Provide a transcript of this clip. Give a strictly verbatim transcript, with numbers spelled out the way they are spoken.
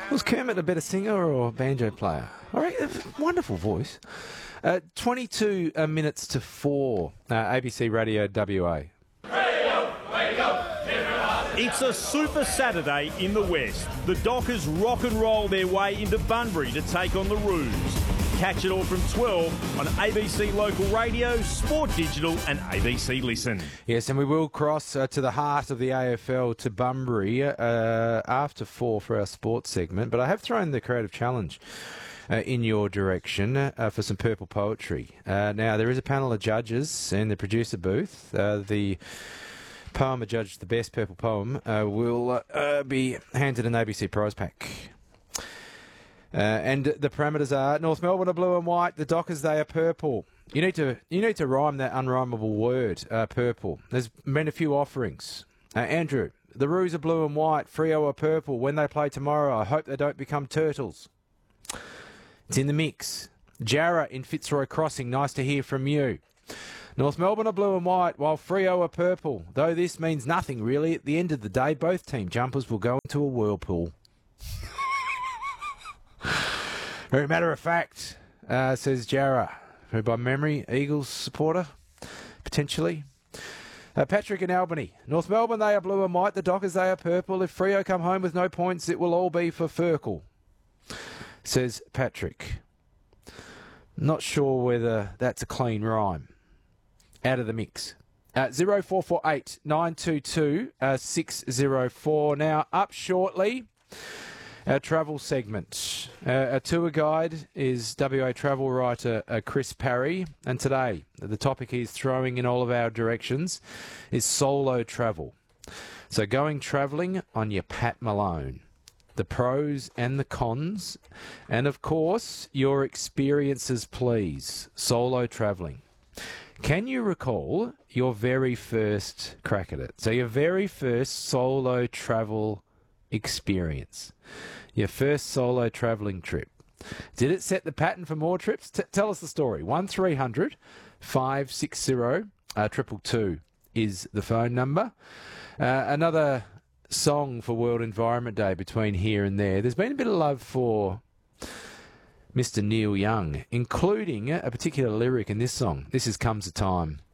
Was Kermit a better singer or banjo player? All right, wonderful voice. Uh, twenty-two uh, minutes to four. Uh, A B C Radio W A. It's a Super Saturday in the West. The Dockers rock and roll their way into Bunbury to take on the Roos. Catch it all from twelve on A B C Local Radio, Sport Digital and A B C Listen. Yes, and we will cross uh, to the heart of the A F L to Bunbury uh, after four for our sports segment. But I have thrown the creative challenge uh, in your direction uh, for some purple poetry. Uh, now, there is a panel of judges in the producer booth. Uh, the poem adjudged the best purple poem uh, will uh, be handed an A B C prize pack. Uh, and the parameters are North Melbourne are blue and white, the Dockers they are purple. You need to you need to rhyme that unrhymable word, uh, purple. There's been a few offerings. Uh, Andrew, the Roos are blue and white, Freo are purple. When they play tomorrow, I hope they don't become turtles. It's in the mix. Jarrah in Fitzroy Crossing, nice to hear from you. North Melbourne are blue and white, while Freo are purple. Though this means nothing really, at the end of the day, both team jumpers will go into a whirlpool. Very matter of fact, uh, says Jarrah, who by memory, Eagles supporter, potentially. Uh, Patrick in Albany. North Melbourne, they are blue and white. The Dockers, they are purple. If Freo come home with no points, it will all be for Furkel, says Patrick. Not sure whether that's a clean rhyme. Out of the mix. Uh, zero four four eight nine two two six zero four. Now, up shortly, our travel segment. Uh, our tour guide is W A travel writer uh, Chris Parry, and today the topic he's throwing in all of our directions is solo travel. So going travelling on your Pat Malone, the pros and the cons, and of course your experiences, please. Solo travelling. Can you recall your very first crack at it? So your very first solo travel experience. Your first solo travelling trip. Did it set the pattern for more trips? T- tell us the story. one three hundred five six zero two two two is the phone number. Uh, another song for World Environment Day between here and there. There's been a bit of love for Mister Neil Young, including a particular lyric in this song. This is Comes a Time